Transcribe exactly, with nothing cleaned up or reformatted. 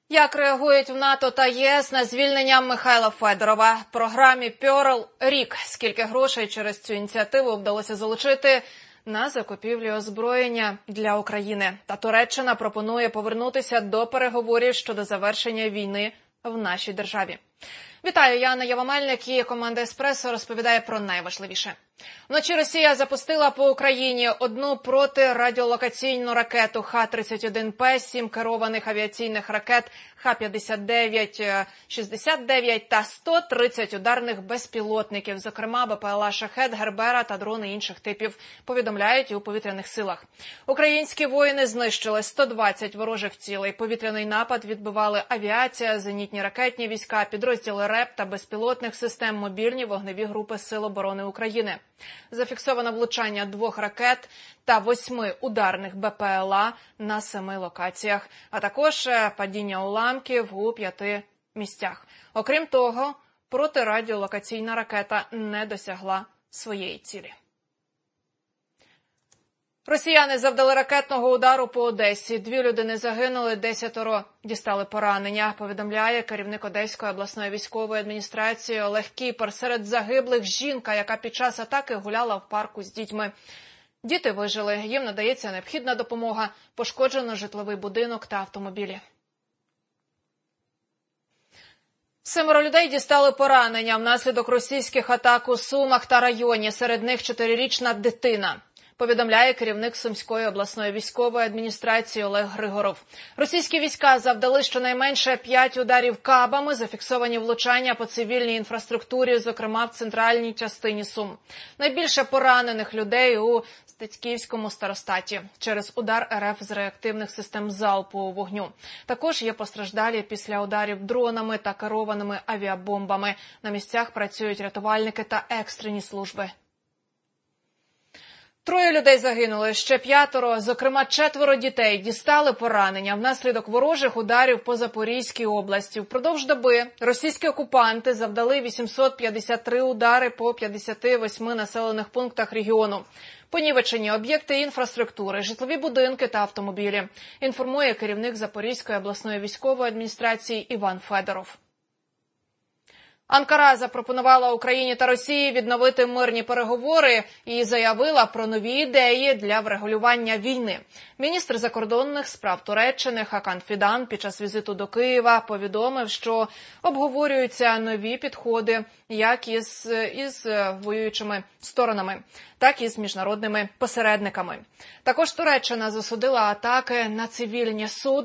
Як реагують в НАТО та ЄС на звільнення Михайла Федорова? Програмі «Пьорл» рік. Скільки грошей через цю ініціативу вдалося залучити на закупівлю озброєння для України? Та Туреччина пропонує повернутися до переговорів щодо завершення війни в нашій державі. Вітаю, я Анна Явомельник і команда «Еспресо» розповідає про найважливіше. Вночі Росія запустила по Україні одну протирадіолокаційну ракету Х тридцять один П, сім керованих авіаційних ракет Х п'ятдесят дев'ять шістдесят дев'ять та сто тридцять ударних безпілотників, зокрема БПЛА «Шахед», «Гербера» та дрони інших типів, повідомляють у повітряних силах. Українські воїни знищили сто двадцять ворожих цілей. Повітряний напад відбивали авіація, зенітні ракетні війська, підрозділи РЕП та безпілотних систем, мобільні вогневі групи Сил оборони України. Зафіксовано влучання двох ракет та восьми ударних БПЛА на семи локаціях, а також падіння уламків у п'яти місцях. Окрім того, протирадіолокаційна ракета не досягла своєї цілі. Росіяни завдали ракетного удару по Одесі. Дві людини загинули, десятеро дістали поранення, повідомляє керівник Одеської обласної військової адміністрації Олег Кіпер. Серед загиблих жінка, яка під час атаки гуляла в парку з дітьми. Діти вижили, їм надається необхідна допомога, пошкоджено житловий будинок та автомобілі. Семеро людей дістали поранення внаслідок російських атак у Сумах та районі, серед них чотирирічна дитина. Повідомляє керівник Сумської обласної військової адміністрації Олег Григоров. Російські війська завдали щонайменше п'ять ударів кабами, зафіксовані влучання по цивільній інфраструктурі, зокрема в центральній частині Сум. Найбільше поранених людей у Стецьківському старостаті через удар РФ з реактивних систем залпового вогню. Також є постраждалі після ударів дронами та керованими авіабомбами. На місцях працюють рятувальники та екстрені служби. Троє людей загинули, ще п'ятеро, зокрема четверо дітей, дістали поранення внаслідок ворожих ударів по Запорізькій області. Впродовж доби російські окупанти завдали вісімсот п'ятдесят три удари по п'ятдесяти восьми населених пунктах регіону. Понівечені об'єкти інфраструктури, житлові будинки та автомобілі, інформує керівник Запорізької обласної військової адміністрації Іван Федоров. Анкара запропонувала Україні та Росії відновити мирні переговори і заявила про нові ідеї для врегулювання війни. Міністр закордонних справ Туреччини Хакан Фідан під час візиту до Києва повідомив, що обговорюються нові підходи як із, із воюючими сторонами, так і з міжнародними посередниками. Також Туреччина засудила атаки на цивільні судна